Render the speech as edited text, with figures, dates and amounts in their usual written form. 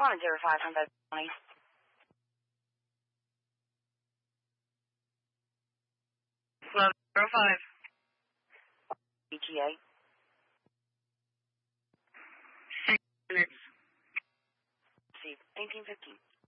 105 Hyundai 20. 1105. ETA. 6 minutes. See, 1815.